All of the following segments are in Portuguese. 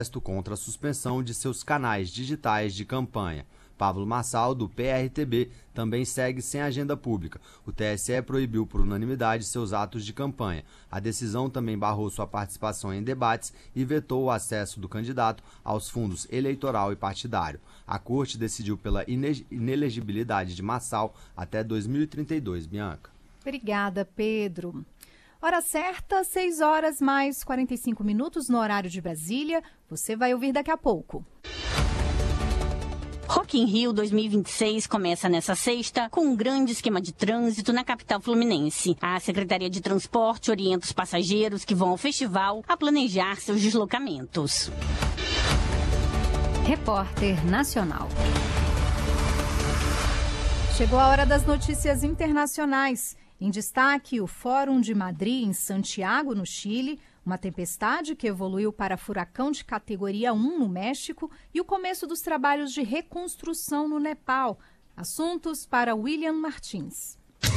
contra a suspensão de seus canais digitais de campanha. Pablo Marçal, do PRTB, também segue sem agenda pública. O TSE proibiu por unanimidade seus atos de campanha. A decisão também barrou sua participação em debates e vetou o acesso do candidato aos fundos eleitoral e partidário. A Corte decidiu pela inelegibilidade de Marçal até 2032. Bianca. Obrigada, Pedro. Hora certa, 6h mais 45 no horário de Brasília. Você vai ouvir daqui a pouco. Rock in Rio 2026 começa nessa sexta com um grande esquema de trânsito na capital fluminense. A Secretaria de Transporte orienta os passageiros que vão ao festival a planejar seus deslocamentos. Repórter Nacional. Chegou a hora das notícias internacionais. Em destaque, o Fórum de Madrid, em Santiago, no Chile, uma tempestade que evoluiu para furacão de categoria 1 no México e o começo dos trabalhos de reconstrução no Nepal. Assuntos para William Martins.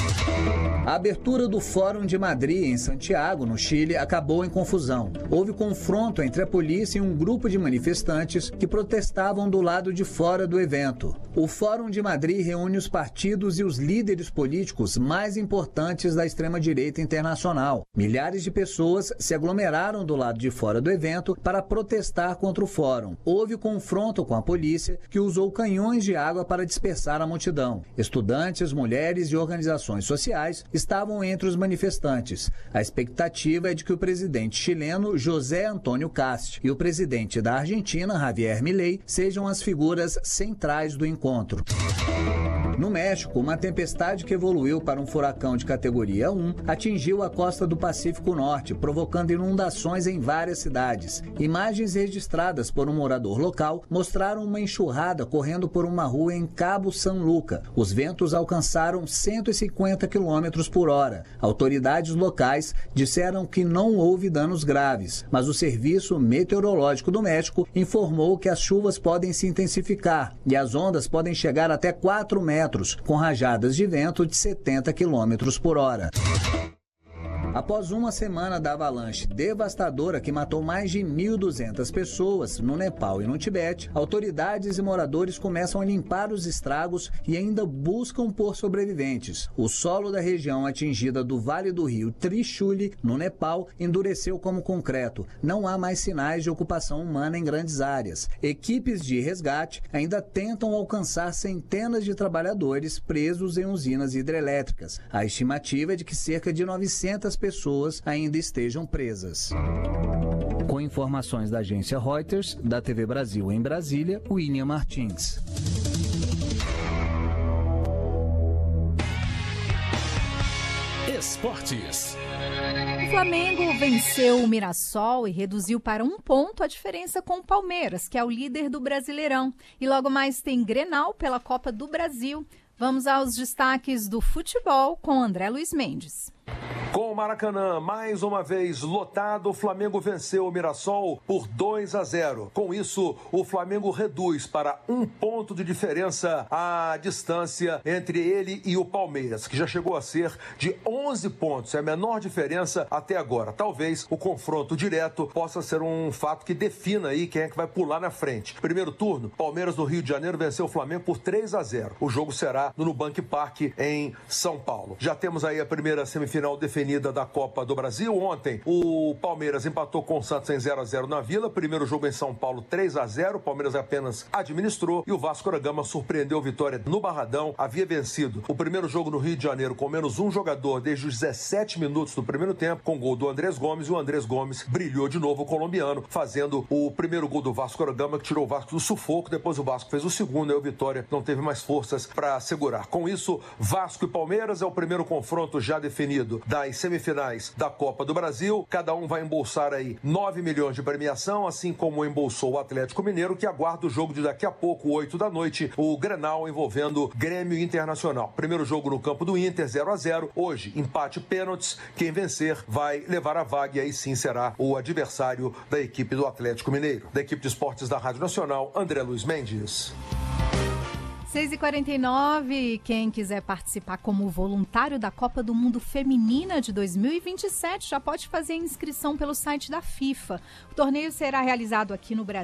A abertura do Fórum de Madrid, em Santiago, no Chile, acabou em confusão. Houve confronto entre a polícia e um grupo de manifestantes que protestavam do lado de fora do evento. O Fórum de Madrid reúne os partidos e os líderes políticos mais importantes da extrema-direita internacional. Milhares de pessoas se aglomeraram do lado de fora do evento para protestar contra o fórum. Houve confronto com a polícia, que usou canhões de água para dispersar a multidão. Estudantes, mulheres e organizações sociais estavam entre os manifestantes. A expectativa é de que o presidente chileno José Antônio Kast e o presidente da Argentina, Javier Milei, sejam as figuras centrais do encontro. No México, uma tempestade que evoluiu para um furacão de categoria 1 atingiu a costa do Pacífico Norte, provocando inundações em várias cidades. Imagens registradas por um morador local mostraram uma enxurrada correndo por uma rua em Cabo San Luca. Os ventos alcançaram 150 km por hora. Autoridades locais disseram que não houve danos graves, mas o Serviço Meteorológico do México informou que as chuvas podem se intensificar e as ondas podem chegar até 4 metros, com rajadas de vento de 70 km por hora. Após uma semana da avalanche devastadora que matou mais de 1.200 pessoas no Nepal e no Tibete, autoridades e moradores começam a limpar os estragos e ainda buscam por sobreviventes. O solo da região atingida do Vale do Rio Trishuli, no Nepal, endureceu como concreto. Não há mais sinais de ocupação humana em grandes áreas. Equipes de resgate ainda tentam alcançar centenas de trabalhadores presos em usinas hidrelétricas. A estimativa é de que cerca de 900 pessoas ainda estejam presas. Com informações da agência Reuters, da TV Brasil em Brasília, William Martins. Esportes. O Flamengo venceu o Mirassol e reduziu para 1 ponto a diferença com o Palmeiras, que é o líder do Brasileirão. E logo mais tem Grenal pela Copa do Brasil. Vamos aos destaques do futebol com André Luiz Mendes. Com o Maracanã mais uma vez lotado, o Flamengo venceu o Mirassol por 2-0. Com isso, o Flamengo reduz para 1 ponto de diferença a distância entre ele e o Palmeiras, que já chegou a ser de 11 pontos. É a menor diferença até agora. Talvez o confronto direto possa ser um fato que defina aí quem é que vai pular na frente. Primeiro turno, Palmeiras do Rio de Janeiro venceu o Flamengo por 3-0. O jogo será no Nubank Park em São Paulo. Já temos aí a primeira semifinal definida da Copa do Brasil. Ontem, o Palmeiras empatou com o Santos em 0-0 na Vila. Primeiro jogo em São Paulo, 3-0. O Palmeiras apenas administrou e o Vasco da Gama surpreendeu a vitória no Barradão. Havia vencido o primeiro jogo no Rio de Janeiro com menos um jogador desde os 17 minutos do primeiro tempo, com gol do Andrés Gomes. E o Andrés Gomes brilhou de novo, o colombiano, fazendo o primeiro gol do Vasco da Gama, que tirou o Vasco do sufoco. Depois o Vasco fez o segundo e o Vitória não teve mais forças para segurar. Com isso, Vasco e Palmeiras é o primeiro confronto já definido das semifinais da Copa do Brasil. Cada um vai embolsar aí 9 milhões de premiação, assim como embolsou o Atlético Mineiro, que aguarda o jogo de daqui a pouco, 8 da noite, o Grenal envolvendo Grêmio Internacional. Primeiro jogo no campo do Inter, 0-0. Hoje, empate pênaltis. Quem vencer vai levar a vaga e aí sim será o adversário da equipe do Atlético Mineiro. Da equipe de esportes da Rádio Nacional, André Luiz Mendes. 6h49, quem quiser participar como voluntário da Copa do Mundo Feminina de 2027 já pode fazer a inscrição pelo site da FIFA. O torneio será realizado aqui no Brasil